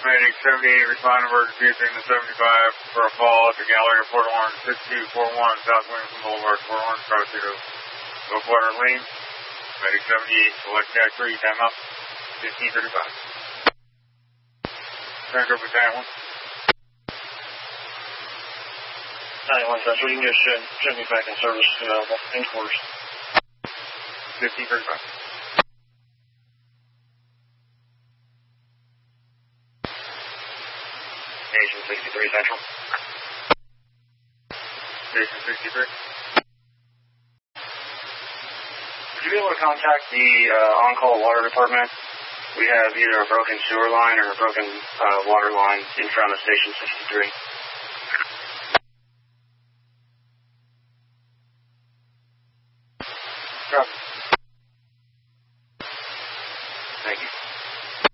Medic 78, respond emergency between the 75 for a fall at the gallery of Port Orange, 6241 South Williamson Boulevard, Port Orange, cross to Gulfwater Lane. Medic 78, select Jack 3, time up, 1535. Turn over to 91. 91 Central, you can just send me back in service in quarters. 1535. Station 63 Central. Station 63. Would you be able to contact the on-call water department? We have either a broken sewer line or a broken water line in front of Station 63.